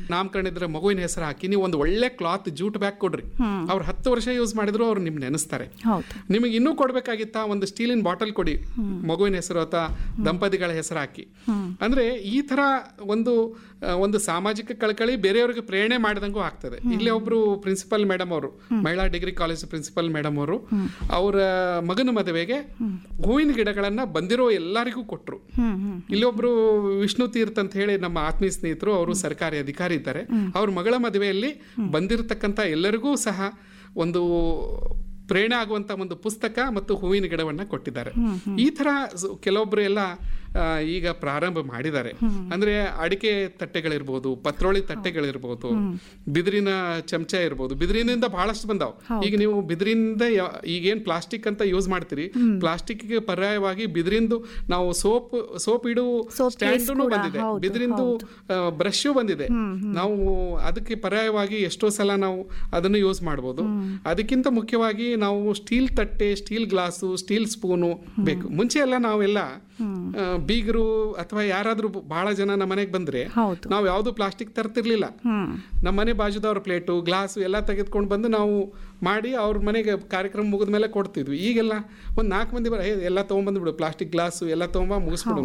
ನಾಮಕರಣ ಇದ್ರೆ ಮಗುವಿನ ಹೆಸರು ಹಾಕಿ ನೀವು ಒಂದು ಒಳ್ಳೆ ಕ್ಲಾತ್ ಜೂಟ್ ಬ್ಯಾಗ್ ಕೊಡ್ರಿ. ಅವ್ರು 10 ವರ್ಷ ಯೂಸ್ ಮಾಡಿದ್ರು ಅವ್ರು ನಿಮ್ ನೆನೆಸ್ತಾರೆ. ನಿಮಗೆ ಇನ್ನೂ ಕೊಡ್ಬೇಕಾಗಿತ್ತ ಒಂದು ಸ್ಟೀಲಿನ ಬಾಟಲ್ ಕೊಡಿ ಮಗುವಿನ ಹೆಸರು ಅಥವಾ ದಂಪತಿಗಳ ಹೆಸರು ಹಾಕಿ. ಅಂದ್ರೆ ಈ ತರ ಒಂದು ಸಾಮಾಜಿಕ ಕಳಕಳಿ ಬೇರೆಯವ್ರಿಗೆ ಪ್ರೇರಣೆ ಮಾಡಿದಂಗೂ ಆಗ್ತದೆ. ಇಲ್ಲಿ ಒಬ್ರು ಪ್ರಿನ್ಸಿಪಲ್ ಮೇಡಮ್ ಅವರು, ಮಹಿಳಾ ಡಿಗ್ರಿ ಕಾಲೇಜ್ ಪ್ರಿನ್ಸಿಪಲ್ ಮೇಡಮ್ ಅವರು, ಅವರ ಮಗನ ಮದುವೆಗೆ ಹೂವಿನ ಗಿಡಗಳನ್ನ ಬಂದಿರೋ ಎಲ್ಲರಿಗೂ ಕೊಟ್ರು. ಇಲ್ಲೊಬ್ರು ವಿಷ್ಣು ತೀರ್ಥ ಅಂತ ಹೇಳಿ ನಮ್ಮ ಆತ್ಮೀಯ ಸ್ನೇಹಿತರು, ಅವರು ಸರ್ಕಾರಿ ಅಧಿಕಾರಿ ಇದ್ದಾರೆ. ಅವ್ರ ಮಗಳ ಮದುವೆಯಲ್ಲಿ ಬಂದಿರತಕ್ಕಂಥ ಎಲ್ಲರಿಗೂ ಸಹ ಒಂದು ಪ್ರೇರಣೆ ಆಗುವಂತ ಒಂದು ಪುಸ್ತಕ ಮತ್ತು ಹೂವಿನ ಗಿಡವನ್ನ ಕೊಟ್ಟಿದ್ದಾರೆ. ಈ ತರ ಕೆಲವೊಬ್ರು ಎಲ್ಲ ಈಗ ಪ್ರಾರಂಭ ಮಾಡಿದ್ದಾರೆ. ಅಂದ್ರೆ ಅಡಿಕೆ ತಟ್ಟೆಗಳಿರ್ಬೋದು, ಪತ್ರೋಳಿ ತಟ್ಟೆಗಳಿರ್ಬೋದು, ಬಿದಿರಿನ ಚಮಚ ಇರ್ಬೋದು. ಬಿದಿರಿನಿಂದ ಬಹಳಷ್ಟು ಬಂದಾವ್. ಈಗ ನೀವು ಬಿದಿರಿಂದ ಈಗೇನ್ ಪ್ಲಾಸ್ಟಿಕ್ ಅಂತ ಯೂಸ್ ಮಾಡ್ತೀರಿ, ಪ್ಲಾಸ್ಟಿಕ್ಗೆ ಪರ್ಯಾಯವಾಗಿ ಬಿದಿರಿಂದು ನಾವು ಸೋಪ್ ಇಡು ಸ್ಟ್ಯಾಂಡ್ ಬಂದಿದೆ, ಬಿದಿರಿಂದು ಬ್ರಷ್ ಬಂದಿದೆ. ನಾವು ಅದಕ್ಕೆ ಪರ್ಯಾಯವಾಗಿ ಎಷ್ಟೋ ಸಲ ನಾವು ಅದನ್ನು ಯೂಸ್ ಮಾಡ್ಬೋದು. ಅದಕ್ಕಿಂತ ಮುಖ್ಯವಾಗಿ ನಾವು ಸ್ಟೀಲ್ ತಟ್ಟೆ, ಸ್ಟೀಲ್ ಗ್ಲಾಸು, ಸ್ಟೀಲ್ ಸ್ಪೂನು ಬೇಕು. ಮುಂಚೆ ಎಲ್ಲ ನಾವೆಲ್ಲ ಬೀಗರು ಅಥವಾ ಯಾರಾದ್ರೂ ಬಹಳ ಜನ ನಮ್ಮ ಮನೆಗೆ ಬಂದ್ರೆ ನಾವು ಯಾವ್ದು ಪ್ಲಾಸ್ಟಿಕ್ ತರ್ತಿರ್ಲಿಲ್ಲ. ನಮ್ಮ ಮನೆ ಬಾಜುದವ್ರ ಪ್ಲೇಟು, ಗ್ಲಾಸು ಎಲ್ಲ ತೆಗೆದುಕೊಂಡು ಬಂದು ನಾವು ಮಾಡಿ ಅವ್ರ ಮನೆಗೆ ಕಾರ್ಯಕ್ರಮ ಮುಗಿದ ಮೇಲೆ ಕೊಡ್ತಿದ್ವಿ. ಈಗೆಲ್ಲ ಒಂದ್ 4 ಮಂದಿ ಎಲ್ಲ ತಗೊಂಡ್ಬಂದ್ಬಿಡು, ಪ್ಲಾಸ್ಟಿಕ್ ಗ್ಲಾಸು ಎಲ್ಲ ತಗೊಂಬ ಮುಗಿಸ್ಬಿಡು.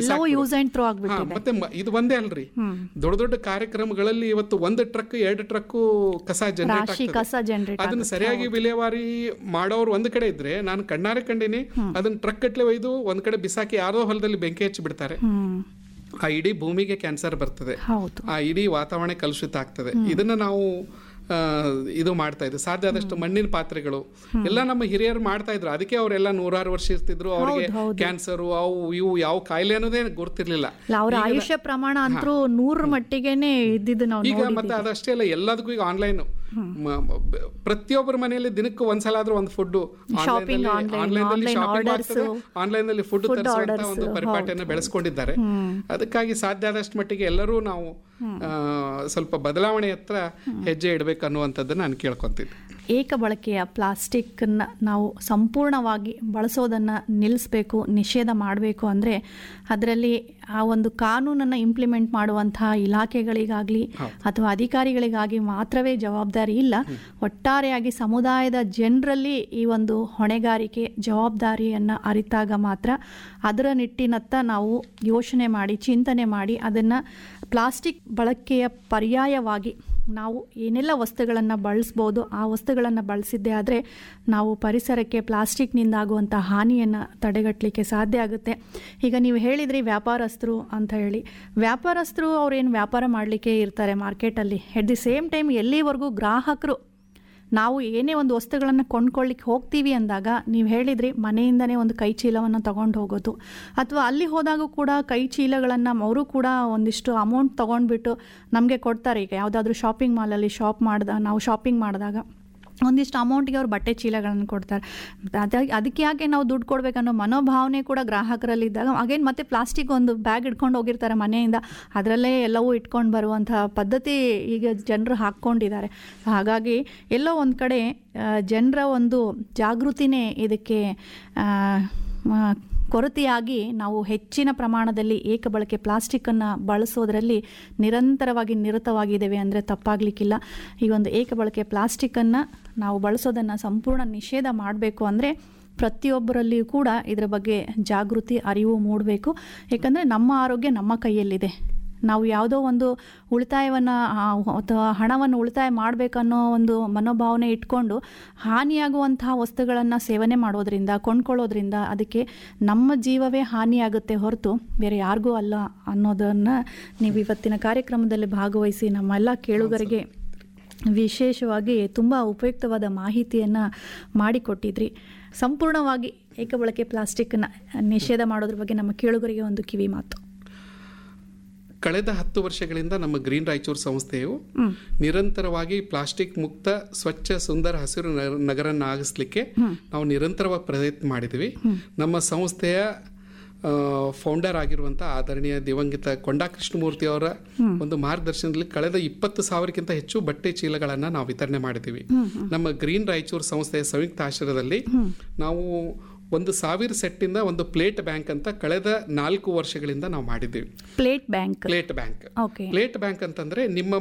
ಮತ್ತೆ ಇದು ಒಂದೇ ಅಲ್ರಿ, ದೊಡ್ಡ ದೊಡ್ಡ ಕಾರ್ಯಕ್ರಮಗಳಲ್ಲಿ ಇವತ್ತು 1 ಟ್ರಕ್ 2 ಟ್ರಕ್ ಕಸ ಜನರೇಟ್ ಆಗ್ತದೆ. ಅದನ್ನ ಸರಿಯಾಗಿ ವಿಲೇವಾರಿ ಮಾಡೋರು ಒಂದ್ ಕಡೆ ಇದ್ರೆ, ನಾನು ಕಣ್ಣಾರೆ ಕಂಡಿನಿ ಅದನ್ನ ಟ್ರಕ್ ಗಟ್ಲೆ ಒಯ್ದು ಒಂದ್ ಕಡೆ ಬಿಸಾಕಿ ಯಾರೋ ಹೊಲದಲ್ಲಿ ಬೆಂಕಿ ಹಚ್ಚಿ ಬಿಡ್ತಾರೆ. ಆ ಇಡೀ ಭೂಮಿಗೆ ಕ್ಯಾನ್ಸರ್ ಬರ್ತದೆ, ಆ ಇಡೀ ವಾತಾವರಣ ಕಲುಷಿತ ಆಗ್ತದೆ. ಇದನ್ನ ನಾವು ಇದು ಮಾಡ್ತಾ ಇದ್ರು. ಸಾಧ್ಯ ಆದಷ್ಟು ಮಣ್ಣಿನ ಪಾತ್ರೆಗಳು ಎಲ್ಲ ನಮ್ಮ ಹಿರಿಯರು ಮಾಡ್ತಾ ಇದ್ರು. ಅದಕ್ಕೆ ಅವರೆಲ್ಲ 100 ವರ್ಷ ಇರ್ತಿದ್ರು. ಅವ್ರಿಗೆ ಕ್ಯಾನ್ಸರ್ ಅವು ಇವು ಯಾವ ಕಾಯಿಲೆ ಅನ್ನೋದೇ ಗೊತ್ತಿರ್ಲಿಲ್ಲ. ಅವರ ಆಯುಷ್ಯ ಪ್ರಮಾಣ ಅಂತೂ 100 ಮಟ್ಟಿಗೆನೆ ಇದ್ದಿದ್ದು ನಾವು ಈಗ. ಮತ್ತೆ ಅದಷ್ಟೇ ಅಲ್ಲ, ಎಲ್ಲದಕ್ಕೂ ಈಗ ಆನ್ಲೈನ್. ಪ್ರತಿಯೊಬ್ಬರ ಮನೆಯಲ್ಲಿ ದಿನಕ್ಕೆ ಒಂದ್ಸಲ ಆದ್ರೂ ಒಂದು ಫುಡ್ ಆನ್ಲೈನ್ ನಲ್ಲಿ ಫುಡ್ ತರಿಸುವಂತ ಒಂದು ಪರಿಪಾಠವನ್ನು ಬೆಳೆಸ್ಕೊಂಡಿದ್ದಾರೆ. ಅದಕ್ಕಾಗಿ ಸಾಧ್ಯ ಆದಷ್ಟು ಮಟ್ಟಿಗೆ ಎಲ್ಲರೂ ನಾವು ಸ್ವಲ್ಪ ಬದಲಾವಣೆ ಹತ್ರ ಹೆಜ್ಜೆ ಇಡಬೇಕು ಅನ್ನುವಂಥದ್ದನ್ನು ನಾನು ಕೇಳ್ಕೊತೀನಿ. ಏಕ ಬಳಕೆಯ ಪ್ಲಾಸ್ಟಿಕ್ಕನ್ನು ನಾವು ಸಂಪೂರ್ಣವಾಗಿ ಬಳಸೋದನ್ನು ನಿಲ್ಲಿಸಬೇಕು, ನಿಷೇಧ ಮಾಡಬೇಕು ಅಂದರೆ ಅದರಲ್ಲಿ ಆ ಒಂದು ಕಾನೂನನ್ನು ಇಂಪ್ಲಿಮೆಂಟ್ ಮಾಡುವಂತಹ ಇಲಾಖೆಗಳಿಗಾಗಲಿ ಅಥವಾ ಅಧಿಕಾರಿಗಳಿಗಾಗಿ ಮಾತ್ರವೇ ಜವಾಬ್ದಾರಿ ಇಲ್ಲ. ಒಟ್ಟಾರೆಯಾಗಿ ಸಮುದಾಯದ ಜನರಲ್ಲಿ ಈ ಒಂದು ಹೊಣೆಗಾರಿಕೆ ಜವಾಬ್ದಾರಿಯನ್ನು ಅರಿತಾಗ ಮಾತ್ರ ಅದರ ನಿಟ್ಟಿನತ್ತ ನಾವು ಯೋಚನೆ ಮಾಡಿ ಚಿಂತನೆ ಮಾಡಿ ಅದನ್ನು ಪ್ಲಾಸ್ಟಿಕ್ ಬಳಕೆಯ ಪರ್ಯಾಯವಾಗಿ ನಾವು ಏನೆಲ್ಲ ವಸ್ತುಗಳನ್ನು ಬಳಸ್ಬೋದು ಆ ವಸ್ತುಗಳನ್ನು ಬಳಸಿದ್ದೇ ಆದರೆ ನಾವು ಪರಿಸರಕ್ಕೆ ಪ್ಲಾಸ್ಟಿಕ್ನಿಂದಾಗುವಂಥ ಹಾನಿಯನ್ನು ತಡೆಗಟ್ಟಲಿಕ್ಕೆ ಸಾಧ್ಯ ಆಗುತ್ತೆ. ಈಗ ನೀವು ಹೇಳಿದ್ರಿ ವ್ಯಾಪಾರಸ್ಥರು ಅಂತ ಹೇಳಿ, ವ್ಯಾಪಾರಸ್ಥರು ಅವ್ರೇನು ವ್ಯಾಪಾರ ಮಾಡಲಿಕ್ಕೆ ಇರ್ತಾರೆ ಮಾರ್ಕೆಟಲ್ಲಿ. ಎಟ್ ದಿ ಸೇಮ್ ಟೈಮ್ ಎಲ್ಲಿವರೆಗೂ ಗ್ರಾಹಕರು ನಾವು ಏನೇ ಒಂದು ವಸ್ತುಗಳನ್ನು ಕೊಂಡ್ಕೊಳ್ಳಿಕ್ಕೆ ಹೋಗ್ತೀವಿ ಅಂದಾಗ ನೀವು ಹೇಳಿದ್ರಿ ಮನೆಯಿಂದನೇ ಒಂದು ಕೈ ಚೀಲವನ್ನು ತೊಗೊಂಡು ಹೋಗೋದು, ಅಥವಾ ಅಲ್ಲಿ ಹೋದಾಗ ಕೂಡ ಕೈ ಚೀಲಗಳನ್ನು ಅವರು ಕೂಡ ಒಂದಿಷ್ಟು ಅಮೌಂಟ್ ತೊಗೊಂಡ್ಬಿಟ್ಟು ನಮಗೆ ಕೊಡ್ತಾರೆ. ಈಗ ಯಾವುದಾದ್ರೂ ಶಾಪಿಂಗ್ ಮಾಲಲ್ಲಿ ನಾವು ಶಾಪಿಂಗ್ ಮಾಡಿದಾಗ ಒಂದಿಷ್ಟು ಅಮೌಂಟಿಗೆ ಅವ್ರು ಬಟ್ಟೆ ಚೀಲಗಳನ್ನು ಕೊಡ್ತಾರೆ. ಅದಕ್ಕೆ ಯಾಕೆ ನಾವು ದುಡ್ಡು ಕೊಡಬೇಕನ್ನೋ ಮನೋಭಾವನೆ ಕೂಡ ಗ್ರಾಹಕರಲ್ಲಿದ್ದಾಗ ಅಗೇನ್ ಮತ್ತೆ ಪ್ಲಾಸ್ಟಿಕ್ ಒಂದು ಬ್ಯಾಗ್ ಇಟ್ಕೊಂಡು ಹೋಗಿರ್ತಾರೆ ಮನೆಯಿಂದ, ಅದರಲ್ಲೇ ಎಲ್ಲವೂ ಇಟ್ಕೊಂಡು ಬರುವಂಥ ಪದ್ಧತಿ ಈಗ ಜನರು ಹಾಕ್ಕೊಂಡಿದ್ದಾರೆ. ಹಾಗಾಗಿ ಎಲ್ಲೋ ಒಂದು ಕಡೆ ಜನರ ಒಂದು ಜಾಗೃತಿನೇ ಇದಕ್ಕೆ ಕೊರತೆಯಾಗಿ ನಾವು ಹೆಚ್ಚಿನ ಪ್ರಮಾಣದಲ್ಲಿ ಏಕಬಳಕೆ ಪ್ಲಾಸ್ಟಿಕ್ಕನ್ನು ಬಳಸೋದರಲ್ಲಿ ನಿರಂತರವಾಗಿ ನಿರತವಾಗಿದ್ದೇವೆ ಅಂದರೆ ತಪ್ಪಾಗಲಿಕ್ಕಿಲ್ಲ. ಈ ಒಂದು ಏಕಬಳಕೆ ಪ್ಲಾಸ್ಟಿಕ್ಕನ್ನು ನಾವು ಬಳಸೋದನ್ನು ಸಂಪೂರ್ಣ ನಿಷೇಧ ಮಾಡಬೇಕು ಅಂದರೆ ಪ್ರತಿಯೊಬ್ಬರಲ್ಲಿಯೂ ಕೂಡ ಇದರ ಬಗ್ಗೆ ಜಾಗೃತಿ ಅರಿವು ಮೂಡಬೇಕು. ಏಕೆಂದರೆ ನಮ್ಮ ಆರೋಗ್ಯ ನಮ್ಮ ಕೈಯಲ್ಲಿದೆ. ನಾವು ಯಾವುದೋ ಒಂದು ಉಳಿತಾಯವನ್ನು ಅಥವಾ ಹಣವನ್ನು ಉಳಿತಾಯ ಮಾಡಬೇಕನ್ನೋ ಒಂದು ಮನೋಭಾವನೆ ಇಟ್ಕೊಂಡು ಹಾನಿಯಾಗುವಂತಹ ವಸ್ತುಗಳನ್ನು ಸೇವನೆ ಮಾಡೋದ್ರಿಂದ ಕೊಂಡ್ಕೊಳ್ಳೋದ್ರಿಂದ ಅದಕ್ಕೆ ನಮ್ಮ ಜೀವವೇ ಹಾನಿಯಾಗುತ್ತೆ ಹೊರತು ಬೇರೆ ಯಾರಿಗೂ ಅಲ್ಲ ಅನ್ನೋದನ್ನು ನೀವು ಇವತ್ತಿನ ಕಾರ್ಯಕ್ರಮದಲ್ಲಿ ಭಾಗವಹಿಸಿ ನಮ್ಮೆಲ್ಲ ಕೇಳುಗರಿಗೆ ವಿಶೇಷವಾಗಿ ತುಂಬ ಉಪಯುಕ್ತವಾದ ಮಾಹಿತಿಯನ್ನು ಮಾಡಿಕೊಟ್ಟಿದ್ರಿ. ಸಂಪೂರ್ಣವಾಗಿ ಏಕಬಳಕೆ ಪ್ಲಾಸ್ಟಿಕ್ಕನ್ನು ನಿಷೇಧ ಮಾಡೋದ್ರ ಬಗ್ಗೆ ನಮ್ಮ ಕೇಳುಗರಿಗೆ ಒಂದು ಕಿವಿ ಮಾತು. ಕಳೆದ 10 ವರ್ಷಗಳಿಂದ ನಮ್ಮ ಗ್ರೀನ್ ರಾಯಚೂರು ಸಂಸ್ಥೆಯು ನಿರಂತರವಾಗಿ ಪ್ಲಾಸ್ಟಿಕ್ ಮುಕ್ತ ಸ್ವಚ್ಛ ಸುಂದರ ಹಸಿರು ನಗರನ್ನ ಆಗಿಸ್ಲಿಕ್ಕೆ ನಾವು ನಿರಂತರವಾಗಿ ಪ್ರಯತ್ನ ಮಾಡಿದ್ವಿ. ನಮ್ಮ ಸಂಸ್ಥೆಯ ಫೌಂಡರ್ ಆಗಿರುವಂಥ ಆದರಣೀಯ ದಿವಂಗತ ಕೊಂಡಾ ಕೃಷ್ಣಮೂರ್ತಿ ಅವರ ಒಂದು ಮಾರ್ಗದರ್ಶನದಲ್ಲಿ ಕಳೆದ 20,000ಕ್ಕಿಂತ ಹೆಚ್ಚು ಬಟ್ಟೆ ಚೀಲಗಳನ್ನು ನಾವು ವಿತರಣೆ ಮಾಡಿದ್ದೀವಿ. ನಮ್ಮ ಗ್ರೀನ್ ರಾಯಚೂರು ಸಂಸ್ಥೆಯ ಸಂಯುಕ್ತ ಆಶ್ರಯದಲ್ಲಿ ನಾವು 1,000 ಸೆಟ್ಟಿಂದ ಒಂದು ಪ್ಲೇಟ್ ಬ್ಯಾಂಕ್ ಅಂತ ಕಳೆದ 4 ವರ್ಷಗಳಿಂದ ನಾವು ಮಾಡಿದ್ದೀವಿ. ಪ್ಲೇಟ್ ಬ್ಯಾಂಕ್ ಅಂತಂದ್ರೆ ನಿಮ್ಮ